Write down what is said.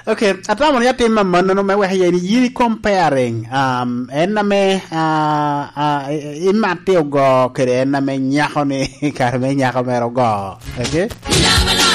Okay, atamo ya tema manono me we yiri comparing ename imate go kere ename nyahone karme nyahomero go. Okay?